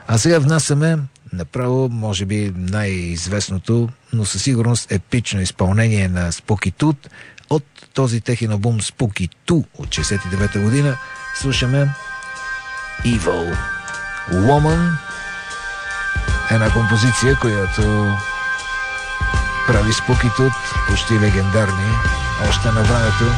А сега внасяме направо, може би най-известното, но със сигурност епично изпълнение на Spooky Tooth от този техен албум Spooky 2 от 69-та година. Слушаме Evil Woman, една композиция, която прави Spooky Tooth почти легендарни още на времето